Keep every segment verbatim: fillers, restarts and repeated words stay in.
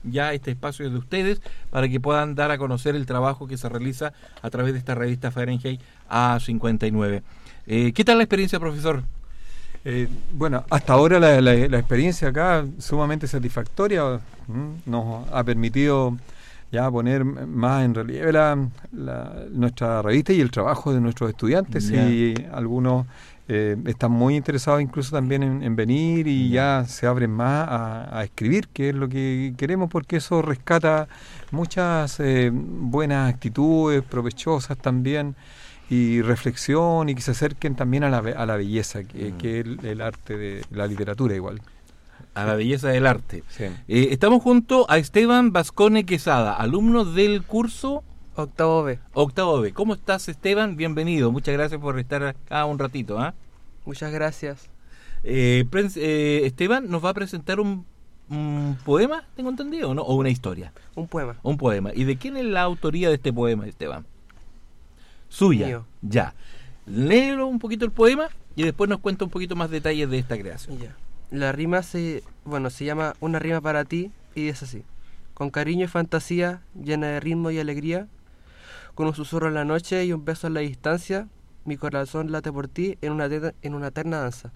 ya este espacio es de ustedes para que puedan dar a conocer el trabajo que se realiza a través de esta revista Fahrenheit A cincuenta y nueve. Eh, ¿Qué tal la experiencia, profesor? Eh, bueno, hasta ahora la, la, la experiencia acá sumamente satisfactoria. ¿Mm? Nos ha permitido ya poner más en relieve la, la, nuestra revista y el trabajo de nuestros estudiantes. Yeah. Y algunos eh, están muy interesados incluso también en, en venir y yeah. ya se abren más a, a escribir, que es lo que queremos, porque eso rescata muchas eh, buenas actitudes, provechosas también, y reflexión, y que se acerquen también a la, a la belleza, que, mm. que es el, el arte de la literatura igual. A la belleza del arte. Sí. Eh, estamos junto a Esteban Vascone Quesada, alumno del curso Octavo B. Octavo B. ¿Cómo estás, Esteban? Bienvenido. Muchas gracias por estar acá un ratito. ¿eh? Muchas gracias. Eh, eh, Esteban nos va a presentar un, un poema, tengo entendido, ¿no? ¿O una historia? Un poema. Un poema. ¿Y de quién es la autoría de este poema, Esteban? Suya. Mío. Ya. Léelo un poquito el poema y después nos cuenta un poquito más detalles de esta creación. Ya. La rima se, bueno, se llama Una rima para ti y es así. Con cariño y fantasía, llena de ritmo y alegría, con un susurro en la noche y un beso en la distancia, mi corazón late por ti en una, teta, en una eterna danza.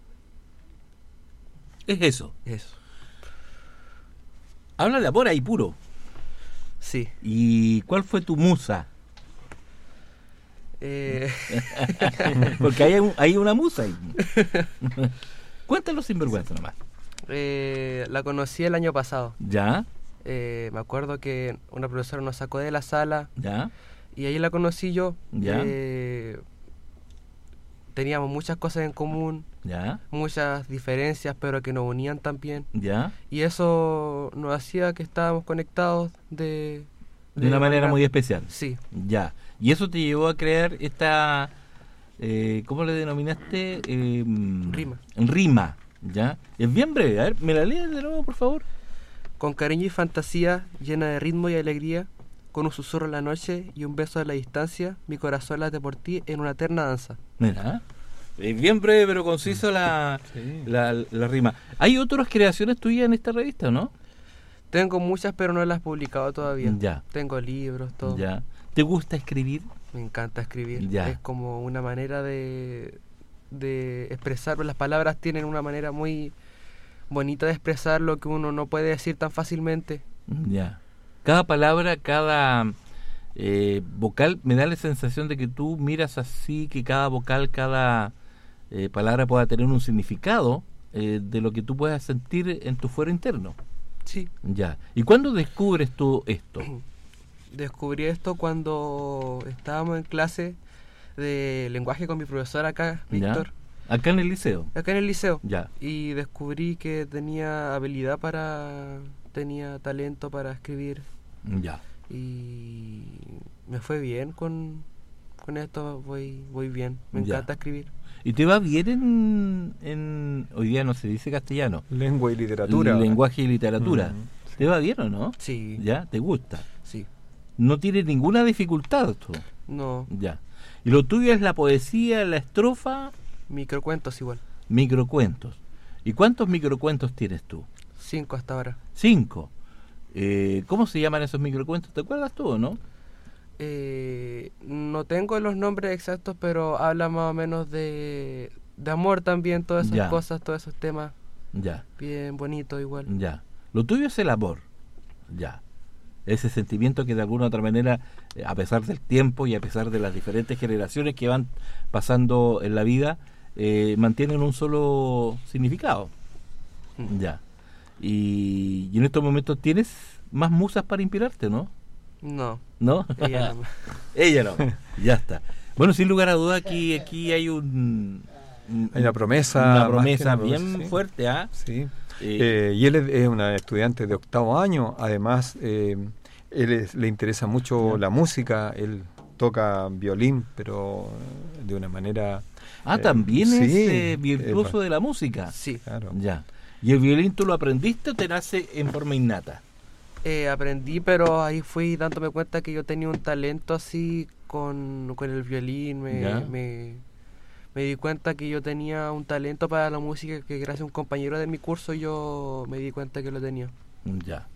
Es eso. Eso. Habla de amor ahí puro. Sí. ¿Y cuál fue tu musa? Eh... Porque hay, un, hay una musa ahí. Cuéntalo sin vergüenza nomás. Eh, la conocí el año pasado. ¿Ya? Eh, me acuerdo que una profesora nos sacó de la sala. ¿Ya? Y ahí la conocí yo. ¿Ya? Eh, teníamos muchas cosas en común. ¿Ya? Muchas diferencias, pero que nos unían también. ¿Ya? Y eso nos hacía que estábamos conectados de... De, de una manera, manera muy especial. Sí. Ya. Y eso te llevó a crear esta... Eh, ¿Cómo le denominaste? Eh, rima. Rima, ¿ya? Es bien breve. A ver, ¿me la lees de nuevo, por favor? Con cariño y fantasía, llena de ritmo y alegría, con un susurro en la noche y un beso a la distancia, mi corazón late por ti en una eterna danza. Mira, es bien breve pero conciso la, sí. la, la rima. ¿Hay otras creaciones tuyas en esta revista o no? Tengo muchas, pero no las he publicado todavía. Ya. Tengo libros, todo. Ya. ¿Te gusta escribir? Me encanta escribir. Ya. Es como una manera de, de expresar. Las palabras tienen una manera muy bonita de expresar lo que uno no puede decir tan fácilmente. Ya. Cada palabra, cada eh, vocal, me da la sensación de que tú miras así, que cada vocal, cada eh, palabra pueda tener un significado eh, de lo que tú puedas sentir en tu fuero interno. Sí. Ya. ¿Y cuándo descubres tú esto? Descubrí esto cuando estábamos en clase de lenguaje con mi profesor acá, Víctor. ¿Ya? ¿Acá en el liceo? Acá en el liceo. Ya. Y descubrí que tenía habilidad para... tenía talento para escribir. Ya. Y me fue bien con, con esto, voy voy bien. Me ya. encanta escribir. ¿Y te va bien en, en... hoy día no se dice castellano? Lengua y literatura. Lenguaje y literatura. Mm, sí. ¿Te va bien o no? Sí. ¿Ya? ¿Te gusta? Sí. ¿No tienes ninguna dificultad esto? No. Ya. ¿Y lo tuyo es la poesía, la estrofa? Microcuentos igual. Microcuentos. ¿Y cuántos microcuentos tienes tú? Cinco hasta ahora. Cinco. Eh, ¿Cómo se llaman esos microcuentos? ¿Te acuerdas tú o no? Eh, no tengo los nombres exactos, pero habla más o menos de, de amor también, todas esas ya. cosas, todos esos temas. Ya. Bien bonito igual. Ya. Lo tuyo es el amor. Ya. Ese sentimiento que de alguna u otra manera, a pesar del tiempo y a pesar de las diferentes generaciones que van pasando en la vida, eh, mantienen un solo significado. Mm. Ya. Y, y en estos momentos tienes más musas para inspirarte, ¿no? No. ¿No? Ella no. Ella no. Ya está. Bueno, sin lugar a duda, aquí, aquí hay un... Hay una promesa. Una promesa una bien promesa, sí. fuerte, ¿ah? ¿eh? Sí. Eh, eh, y él es, es una estudiante de octavo año. Además, eh, él es, le interesa mucho la música. Él toca violín, pero de una manera... Ah, eh, también sí, es eh, virtuoso eh, de la música. Sí. Claro. Ya. ¿Y el violín tú lo aprendiste o te nace en forma innata? Eh, aprendí, pero ahí fui dándome cuenta que yo tenía un talento así con, con el violín. Me, me, me di cuenta que yo tenía un talento para la música, que gracias a un compañero de mi curso yo me di cuenta que lo tenía. Ya.